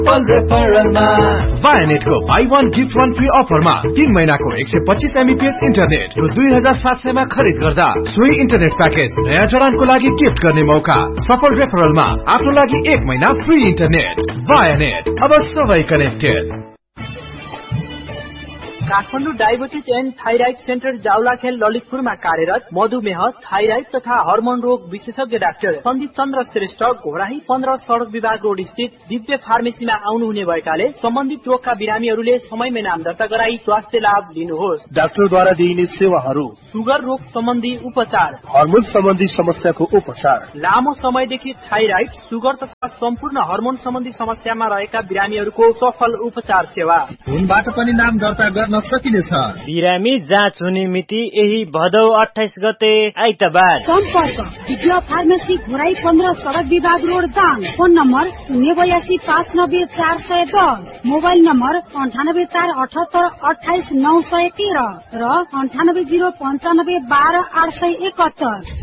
Vianet को buy one gift one free offer मा 3 महिनाको 125 MBPS इन्टरनेट रु 2700 मा खरिद गर्दा सोही इन्टरनेट प्याकेज नयाँ जडानको लागि गिफ्ट गर्ने मौका। सफल रेफरल मा आफ्नो लागि 1 महिना फ्री इन्टरनेट। Vianet, अब सबै connected. Kathmandu diabetes and thyroid centre Jawalakhel ललितपुरमा कार्यरत मधुमेह, थाइराइड तथा हर्मोन रोग विशेषज्ञ डाक्टर सन्दीप चन्द्र श्रेष्ठ घोराही 15 सडक विभाग रोड स्थित दिव्य फार्मेसीमा आउनुहुने भएकाले सम्बन्धित रोगका बिरामीहरूले समयमै नाम दर्ता गराई स्वास्थ्य लाभ लिनुहोस्। डाक्टरद्वारा दिइने सेवाहरू: सुगर रोग सम्बन्धी उपचार, हर्मोन सम्बन्धी समस्याको उपचार, लामो समयदेखि थाइराइड, सुगर तथा सम्पूर्ण हर्मोन सम्बन्धी समस्यामा रहेका बिरामीहरूको सफल उपचार सेवा। फोनबाट पनि नाम दर्ता गर्न सकिनेछ। बिरामी जाँच हुने मिति यही भदौ 28 गते आइतबार। सम्पर्क दिव्य फार्मेसी घोराई 15 सडक विभाग road Dang. Phone number 082590410, mobile number 9848782913 र 9805922871।